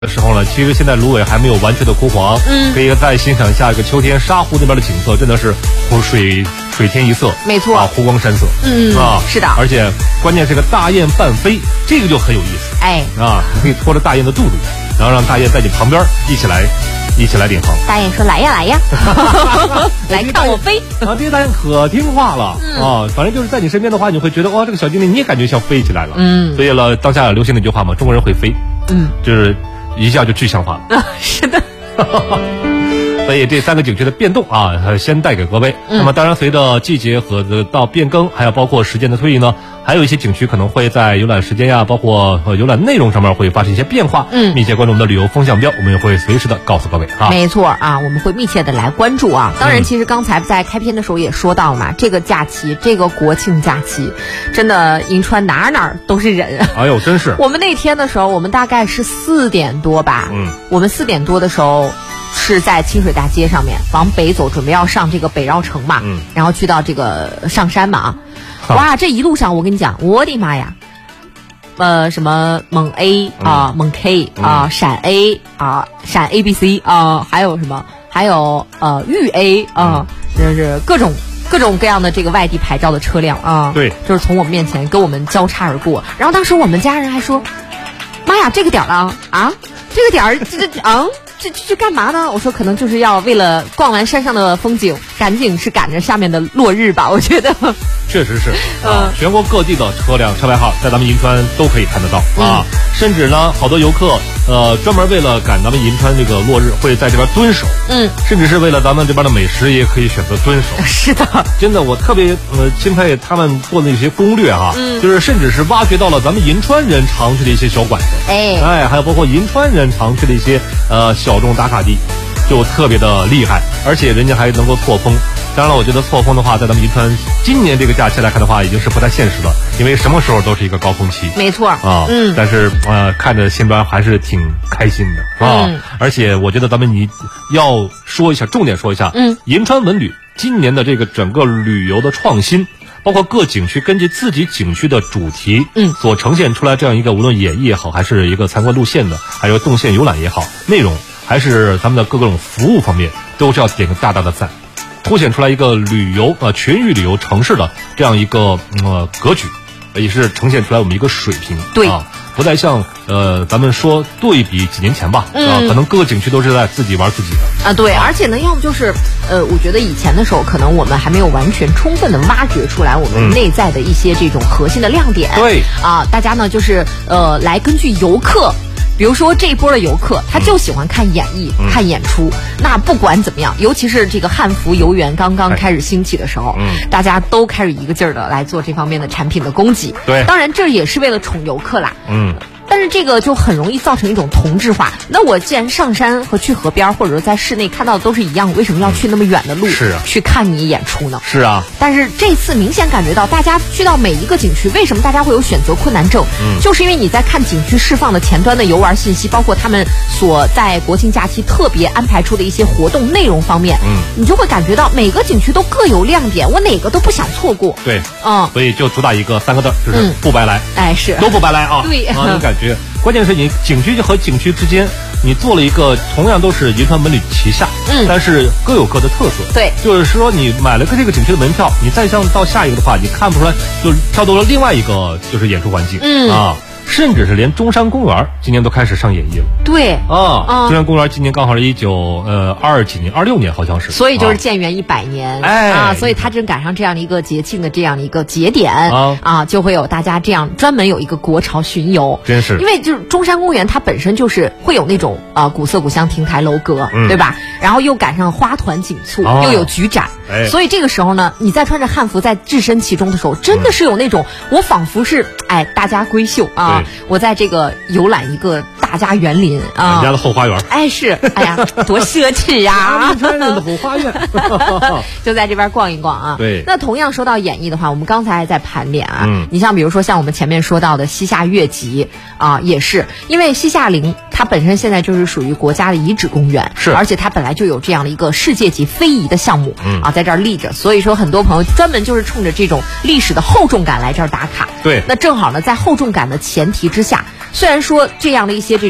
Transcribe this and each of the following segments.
的时候呢，其实现在芦苇还没有完全的枯黄，可以再欣赏一下一个秋天沙湖那边的景色，真的是水天一色， 没错啊，湖光山色， 是的， 而且关键是个大雁半飞，这个就很有意思，你可以拖着大雁的肚肚，然后让大雁在你旁边一起来领航。 大雁说：“来呀来呀，来看我飞。” 啊，这些大雁可听话了啊！反正就是在你身边的话，你会觉得哇，这个小精灵你也感觉像飞起来了。所以了，当下流行那句话嘛，中国人会飞，就是一下就具象化了。 是的。 所以这3个景区的变动啊，先带给各位。那么当然，随着季节和到变更，还有包括时间的推移呢，还有一些景区可能会在游览时间呀，包括游览内容上面会发生一些变化。密切关注我们的旅游风向标，我们也会随时的告诉各位啊。 没错啊，我们会密切的来关注啊。当然，其实刚才在开篇的时候也说到了嘛，这个假期，这个国庆假期，真的银川哪儿都是人。 哎呦，真是！ 我们那天的时候，我们大概是4点多吧，我们4点多的时候。是在清水大街上面往北走，准备要上这个北绕城嘛，然后去到这个上山嘛，哇，这一路上我跟你讲，我的妈呀，什么蒙 A 啊，蒙 K 啊，闪 A 啊，闪 ABC 啊，还有什么，还有豫 A 啊，就是各种各样的这个外地牌照的车辆啊， 对， 就是从我们面前跟我们交叉而过，然后当时我们家人还说，妈呀，这个点了啊，这个点儿这干嘛呢？我说可能就是要为了逛完山上的风景，赶紧是赶着下面的落日吧。我觉得确实是全国各地的车辆车牌号在咱们银川都可以看得到啊，甚至呢，好多游客专门为了赶咱们银川这个落日，会在这边蹲守，甚至是为了咱们这边的美食，也可以选择蹲守。 是的， 真的，我特别钦佩他们做的一些攻略哈，就是甚至是挖掘到了咱们银川人常去的一些小馆子，还有包括银川人常去的一些小众打卡地，就特别的厉害，而且人家还能够错峰。当然了，我觉得错峰的话，在咱们银川今年这个假期来看的话，已经是不太现实了，因为什么时候都是一个高峰期。 没错啊，但是看着心端还是挺开心的啊。而且我觉得咱们你要说一下，重点说一下，银川文旅今年的这个整个旅游的创新，包括各景区根据自己景区的主题，所呈现出来这样一个无论演绎也好，还是一个参观路线的，还有动线游览也好，内容还是咱们的各种服务方面，都是要点个大大的赞，凸显出来一个旅游群域旅游城市的这样一个格局，也是呈现出来我们一个水平。 对不再像咱们说对比几年前吧，可能各个景区都是在自己玩自己的啊。对，而且呢，要么就是我觉得以前的时候，可能我们还没有完全充分的挖掘出来我们内在的一些这种核心的亮点。 对啊，大家呢就是来根据游客。比如说这一波的游客，他就喜欢看演绎、看演出。那不管怎么样，尤其是这个汉服游园刚刚开始兴起的时候，大家都开始一个劲儿的来做这方面的产品的供给。 对， 当然这也是为了宠游客啦。但是这个就很容易造成一种同质化。那我既然上山和去河边或者说在室内看到的都是一样，为什么要去那么远的路去看你演出呢？ 是啊。 但是这次明显感觉到，大家去到每一个景区，为什么大家会有选择困难症？就是因为你在看景区释放的前端的游玩信息，包括他们所在国庆假期特别安排出的一些活动内容方面，你就会感觉到每个景区都各有亮点，我哪个都不想错过。 对，所以就主打一个3个字，就是不白来。 是都不白来啊。 对你感觉。关键是你景区和景区之间，你做了一个同样都是银川文旅旗下，但是各有各的特色。 对， 就是说你买了这个景区的门票，你再到下一个的话，你看不出来，就跳到了另外一个就是演出环境。甚至是连中山公园今年都开始上演绎了。 对中山公园今年刚好是1920几年，26年好像是， 所以就是建园100年，所以它正赶上这样的一个节庆的这样的一个节点就会有大家这样专门有一个国潮巡游。 真是， 因为就是中山公园它本身就是会有那种古色古香亭台楼阁，对吧？然后又赶上花团锦簇，又有菊展，所以这个时候呢，你在穿着汉服在置身其中的时候，真的是有那种我仿佛是大家闺秀啊，我在这个游览一个大家园林啊， 人家的后花园， 是，多奢侈呀！ 银川人的后花园， 就在这边逛一逛啊。 对， 那同样说到演绎的话，我们刚才还在盘点你像比如说像我们前面说到的西夏越级也是因为西夏陵它本身现在就是属于国家的遗址公园， 是， 而且它本来就有这样的一个世界级非遗的项目在这儿立着，所以说很多朋友专门就是冲着这种历史的厚重感来这儿打卡。 对， 那正好呢，在厚重感的前提之下，虽然说这样的一些这种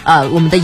我们的